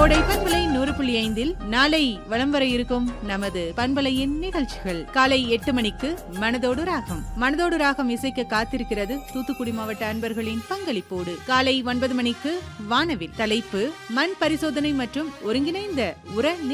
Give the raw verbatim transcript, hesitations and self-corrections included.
கோடை பண்பலை நூறு புள்ளி ஐந்தில் நாளை வலம் வர இருக்கும் நமது பண்பலையின் நிகழ்ச்சிகள். காலை எட்டு மணிக்கு மனதோடு ராகம். மனதோடு ராகம் இசைக்க காத்திருக்கிறது தூத்துக்குடி மாவட்ட அன்பர்களின் பங்களிப்போடு. காலை ஒன்பது மணிக்கு வானவில். தலைப்பு மண் பரிசோதனை மற்றும் ஒருங்கிணைந்த உர